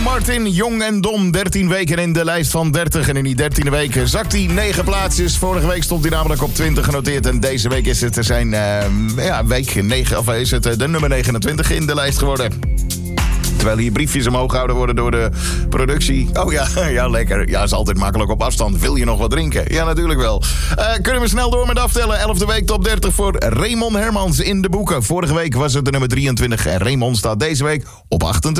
Martin, Jong en Dom, 13 weken in de lijst van 30. En in die 13e week zakt hij 9 plaatsjes. Vorige week stond hij namelijk op 20 genoteerd. En deze week is het zijn week 9, of is het de nummer 29 in de lijst geworden. Terwijl hier briefjes omhoog gehouden worden door de productie. Oh ja, lekker. Ja, is altijd makkelijk op afstand. Wil je nog wat drinken? Ja, natuurlijk wel. Kunnen we snel door met aftellen. 11e week top 30 voor Raymond Hermans in de boeken. Vorige week was het de nummer 23. En Raymond staat deze week op 28.